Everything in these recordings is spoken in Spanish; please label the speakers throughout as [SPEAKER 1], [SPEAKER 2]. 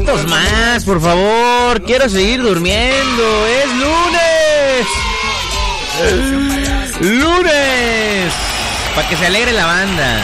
[SPEAKER 1] minutitos más, por favor. Quiero seguir durmiendo. Es lunes. Lunes. Para que se alegre la banda.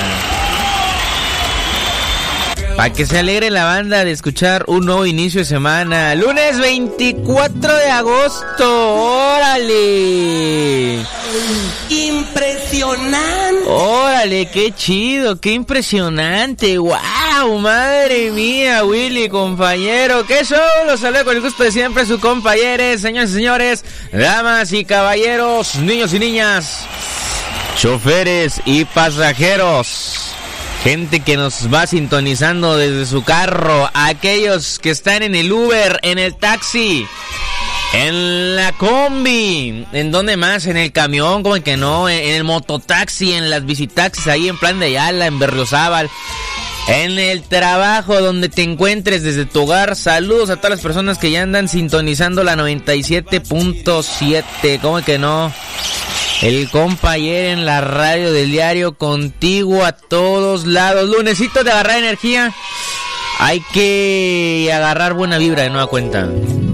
[SPEAKER 1] Para que se alegre la banda de escuchar un nuevo inicio de semana. Lunes 24 de agosto. ¡Órale!
[SPEAKER 2] ¡Impresionante!
[SPEAKER 1] ¡Órale! ¡Qué chido! ¡Qué impresionante! ¡Wow! ¡Madre mía, Willy, compañero! ¡Qué show! Los saludo con el gusto de siempre, su compañeros, señores y señores, damas y caballeros, niños y niñas, choferes y pasajeros. Gente que nos va sintonizando desde su carro, aquellos que están en el Uber, en el taxi, en la combi, ¿en dónde más? En el camión, como que no, en el mototaxi, en las bicitaxis, ahí en Plan de Ayala, en Berriozábal, en el trabajo, donde te encuentres desde tu hogar. Saludos a todas las personas que ya andan sintonizando la 97.7, como que no. El compa ayer en la radio del diario, contigo a todos lados. Lunesito de agarrar energía. Hay que agarrar buena vibra de nueva cuenta.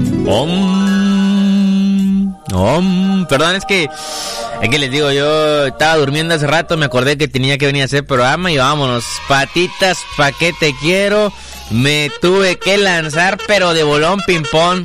[SPEAKER 1] Perdón, es que les digo, yo estaba durmiendo hace rato, me acordé que tenía que venir a hacer programa y vámonos. Patitas, pa' qué te quiero. Me tuve que lanzar, pero de bolón ping-pong.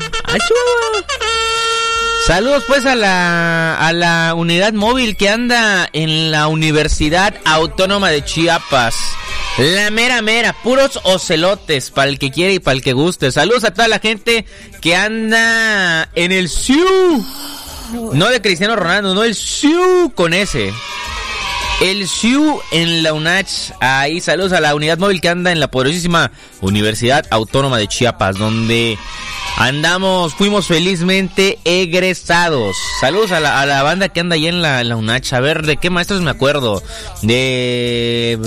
[SPEAKER 1] Saludos pues a la unidad móvil que anda en la Universidad Autónoma de Chiapas. La mera, puros ocelotes, para el que quiere y para el que guste. Saludos a toda la gente que anda en el SIU. No de Cristiano Ronaldo, no, el SIU con S. El SIU en la UNACH. Ahí saludos a la unidad móvil que anda en la poderosísima Universidad Autónoma de Chiapas, donde fuimos felizmente egresados. Saludos a la banda que anda ahí en la UNACH. A ver, ¿de qué maestros me acuerdo? De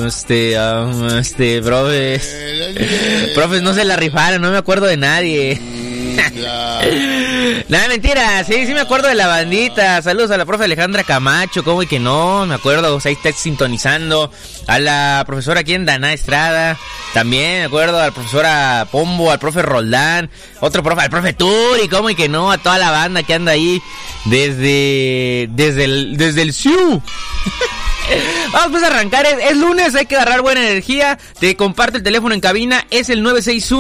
[SPEAKER 1] profes no se la rifaron, no me acuerdo de nadie. Nada, mentira, sí me acuerdo de la bandita. Saludos a la profe Alejandra Camacho, como y que no, me acuerdo, o sea, ahí está sintonizando. A la profesora aquí en Daná Estrada, también me acuerdo, a la profesora Pombo, al profe Roldán, otro profe, al profe Turi, como y que no, a toda la banda que anda ahí desde el SIU. Vamos pues a arrancar, es lunes, hay que agarrar buena energía. Te comparto el teléfono en cabina, es el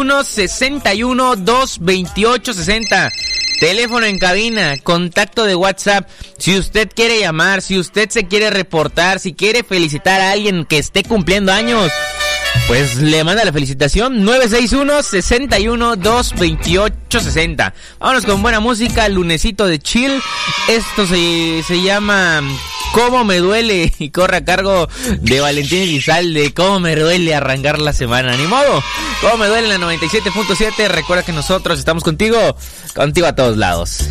[SPEAKER 1] 961-61-228-60. Teléfono en cabina, contacto de WhatsApp. Si usted quiere llamar, si usted se quiere reportar, si quiere felicitar a alguien que esté cumpliendo años, pues le manda la felicitación. 961-61-228-60. Vámonos con buena música, lunesito de chill. Esto se llama Cómo me duele y corre a cargo de Valentín Elizalde. Cómo me duele arrancar la semana, ni modo. Cómo me duele en la 97.7. Recuerda que nosotros estamos contigo a todos lados.